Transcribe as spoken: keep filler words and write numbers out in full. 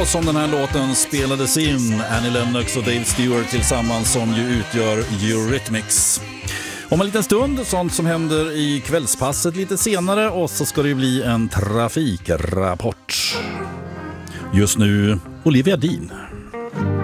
då som den här låten spelades in. Annie Lennox och Dave Stewart tillsammans, som ju utgör Eurythmics. Om en liten stund, sånt som händer i kvällspasset lite senare, och så ska det ju bli en trafikrapport. Just nu, Olivia Dean.